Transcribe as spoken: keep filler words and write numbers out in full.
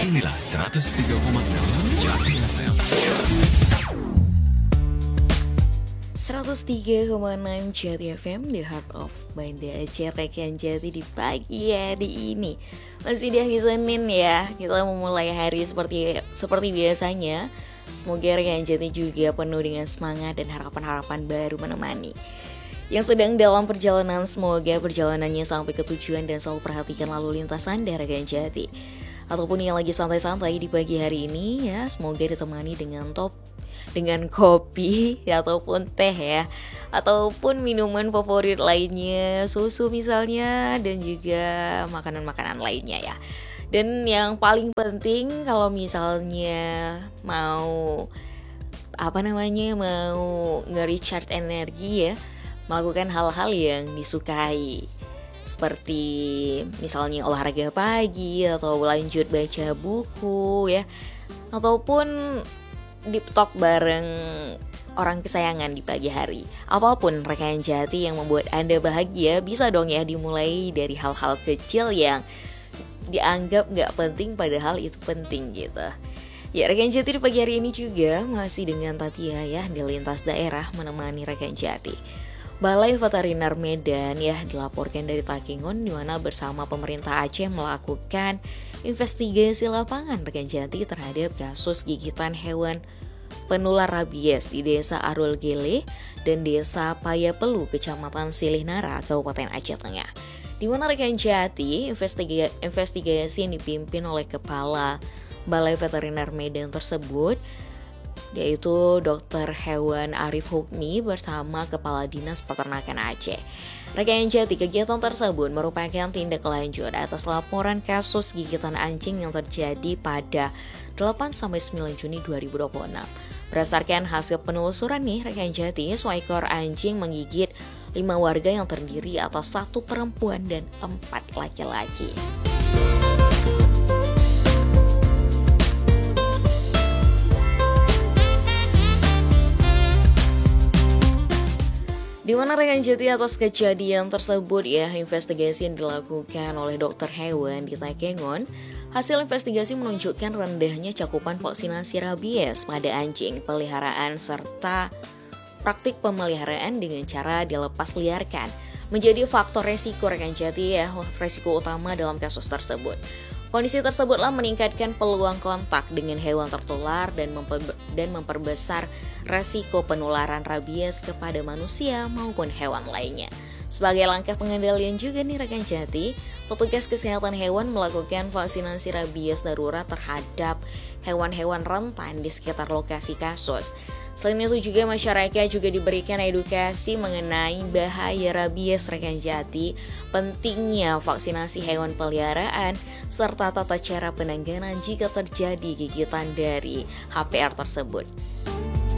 Inilah seratus tiga koma enam Jati F M. seratus tiga koma enam Jati F M, The Heart of Banda Aceh, rekan Jati di pagi hari ini. Masih di hari Senin ya, kita memulai hari seperti seperti biasanya. Semoga rekan Jati juga penuh dengan semangat dan harapan-harapan baru menemani. Yang sedang dalam perjalanan, semoga perjalanannya sampai ke tujuan dan selalu perhatikan lalu lintas Anda rekan Jati. Ataupun yang lagi santai-santai di pagi hari ini ya, semoga ditemani dengan top dengan kopi ya, ataupun teh ya, ataupun minuman favorit lainnya, susu misalnya, dan juga makanan-makanan lainnya ya. Dan yang paling penting kalau misalnya mau apa namanya mau nge-recharge energi ya, melakukan hal-hal yang disukai, seperti misalnya olahraga pagi atau lanjut baca buku ya, ataupun deep talk bareng orang kesayangan di pagi hari. Apapun rekan Jati yang membuat Anda bahagia, bisa dong ya dimulai dari hal-hal kecil yang dianggap gak penting padahal itu penting gitu. Ya, rekan Jati di pagi hari ini juga masih dengan Tatia ya, di lintas daerah menemani rekan Jati. Balai Veteriner Medan ya dilaporkan dari Takengon, di mana bersama pemerintah Aceh melakukan investigasi lapangan rekan Jati terhadap kasus gigitan hewan penular rabies di Desa Arul Gele dan Desa Payapelu, Kecamatan Silihnara, Kabupaten Aceh Tengah. Di mana rekan Jati, investiga- investigasi yang dipimpin oleh Kepala Balai Veteriner Medan tersebut, yaitu Dokter Hewan Arif Hukmi bersama Kepala Dinas Peternakan Aceh. Rekan Jati, kegiatan tersebut merupakan tindak lanjut atas laporan kasus gigitan anjing yang terjadi pada delapan sampai sembilan Juni dua ribu dua puluh enam. Berdasarkan hasil penelusuran nih rekan Jati, seekor anjing menggigit lima warga yang terdiri atas satu perempuan dan empat laki-laki. Di mana rekan Jati, atas kejadian tersebut ya, investigasi yang dilakukan oleh dokter hewan di Takengon, hasil investigasi menunjukkan rendahnya cakupan vaksinasi rabies pada anjing peliharaan serta praktik pemeliharaan dengan cara dilepas liarkan menjadi faktor resiko rekan Jati ya, resiko utama dalam kasus tersebut. Kondisi tersebutlah meningkatkan peluang kontak dengan hewan tertular dan, memper- dan memperbesar resiko penularan rabies kepada manusia maupun hewan lainnya. Sebagai langkah pengendalian juga nih rekan Jati, petugas kesehatan hewan melakukan vaksinasi rabies darurat terhadap hewan-hewan rentan di sekitar lokasi kasus. Selain itu juga masyarakat juga diberikan edukasi mengenai bahaya rabies rekan Jati, pentingnya vaksinasi hewan peliharaan, serta tata cara penanganan jika terjadi gigitan dari H P R tersebut.